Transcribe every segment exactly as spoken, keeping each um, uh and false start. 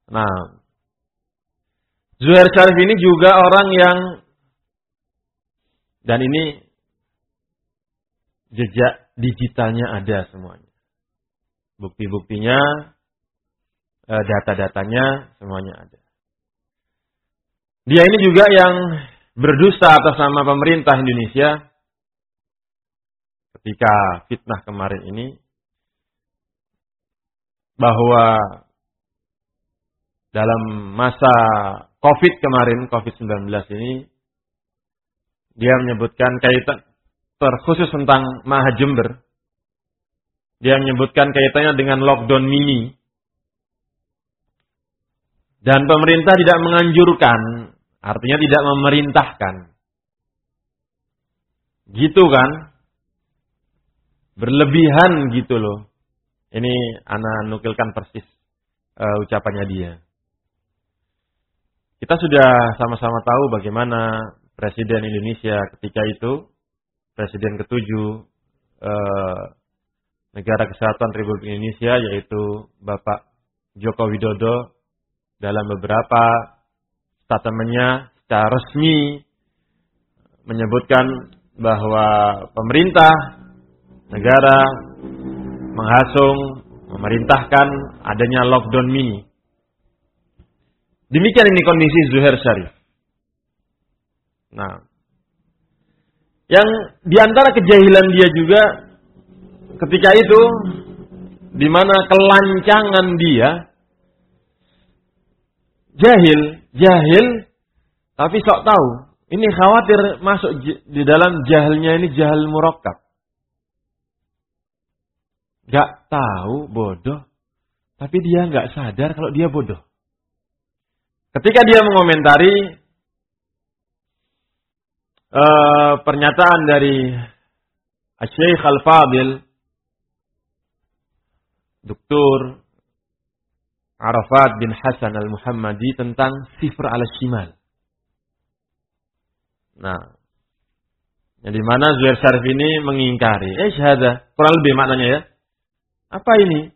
Nah, Zuhair Syarif ini juga orang yang, dan ini jejak digitalnya ada semuanya. Bukti-buktinya, data-datanya semuanya ada. Dia ini juga yang berdusta atas nama pemerintah Indonesia ketika fitnah kemarin ini, bahwa dalam masa COVID kemarin, covid sembilan belas ini, dia menyebutkan kaitan terkhusus tentang Maha Jember. Dia menyebutkan kaitannya dengan lockdown mini. Dan pemerintah tidak menganjurkan, artinya tidak memerintahkan. Gitu kan? Berlebihan gitu loh. Ini ana nukilkan persis uh, ucapannya dia. Kita sudah sama-sama tahu bagaimana Presiden Indonesia ketika itu, Presiden ketujuh uh, Negara Kesatuan Republik Indonesia, yaitu Bapak Joko Widodo, dalam beberapa statementnya secara resmi menyebutkan bahwa pemerintah negara menghasung, memerintahkan adanya lockdown mini. Demikian ini kondisi Zuhair Syarif. Nah, yang diantara kejahilan dia juga ketika itu, di mana kelancangan dia, jahil, jahil, tapi sok tahu. Ini khawatir masuk di dalam jahilnya ini jahil murakkab. Gak tahu, bodoh, tapi dia gak sadar kalau dia bodoh. Ketika dia mengomentari uh, pernyataan dari Syekh Al-Fadil, Doktor Arafat bin Hasan Al-Muhammadi tentang sifr al-shimal. Nah, yang dimana Zuhair Syarif ini mengingkari. Eh, syahadah. Kurang lebih maknanya ya. Apa ini?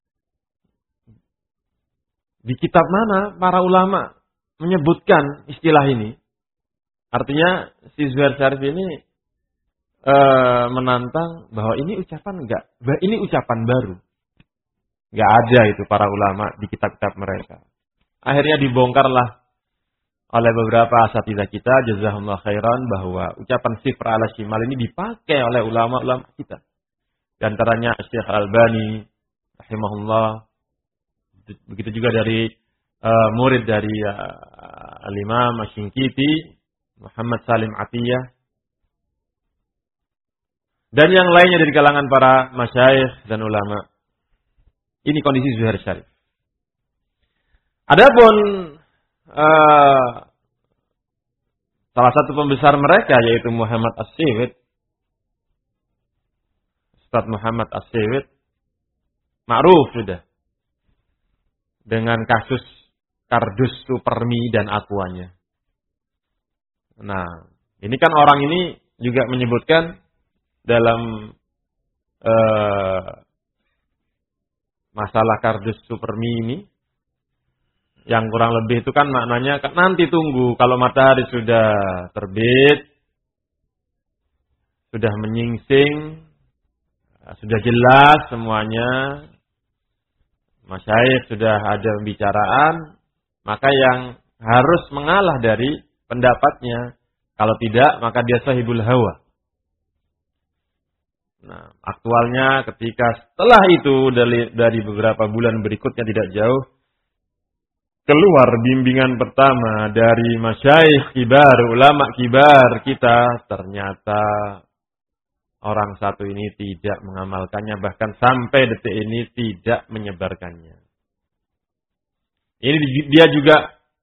Di kitab mana para ulama menyebutkan istilah ini? Artinya si Zuhair Syarif ini e, menantang bahwa ini ucapan enggak, ini ucapan baru. Enggak ada itu para ulama di kitab-kitab mereka. Akhirnya dibongkarlah oleh beberapa asatidzah kita, jazahumullah khairan, bahwa ucapan sifr ala shimal ini dipakai oleh ulama-ulama kita. Di antaranya Syekh Al-Albani rahimahullah, begitu juga dari uh, murid dari uh, Al-Imam Asy-Syinkiti, Muhammad Salim Atiyah, dan yang lainnya dari kalangan para masyayikh dan ulama. Ini kondisi Zuhair Syarif. Adapun uh, salah satu pembesar mereka, yaitu Muhammad As-Siwid, Ustaz Muhammad As-Siwid, ma'ruf sudah dengan kasus kardus supermi dan akuanya. Nah, ini kan orang ini juga menyebutkan dalam uh, masalah kardus supermi ini, yang kurang lebih itu kan maknanya nanti tunggu kalau matahari sudah terbit, sudah menyingsing, sudah jelas semuanya, masyayikh sudah ada pembicaraan, maka yang harus mengalah dari pendapatnya. Kalau tidak, maka dia sahibul hawa. Nah, aktualnya ketika setelah itu dari, dari beberapa bulan berikutnya tidak jauh, keluar bimbingan pertama dari masyayikh kibar, ulama kibar kita, ternyata orang satu ini tidak mengamalkannya, bahkan sampai detik ini tidak menyebarkannya. Ini dia juga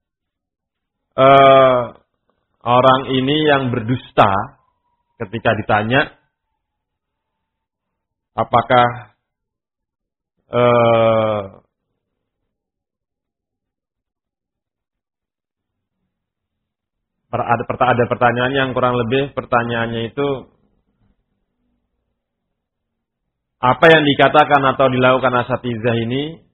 uh, orang ini yang berdusta ketika ditanya apakah uh, ada, ada pertanyaan yang kurang lebih pertanyaannya itu, apa yang dikatakan atau dilakukan asatidzah ini